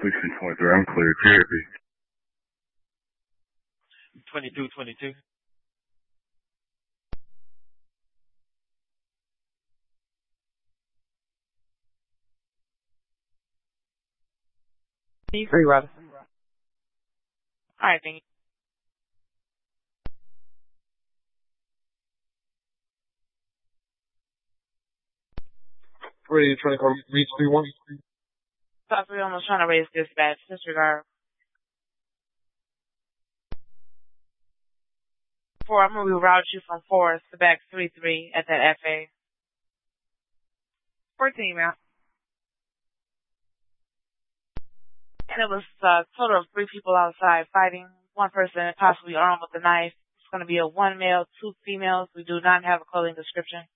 1623, I'm clear. Therapy. 2222. Free, Robinson. All right, thank you. Ready to try to call reach 31. South 3 almost trying to raise dispatch. Disregard. 4, I'm going to reroute you from 4 to back 3-3 at that FA. 14, ma'am. And it was a total of 3 people outside fighting. 1 person possibly armed with a knife. It's going to be a 1 male, 2 females. We do not have a clothing description.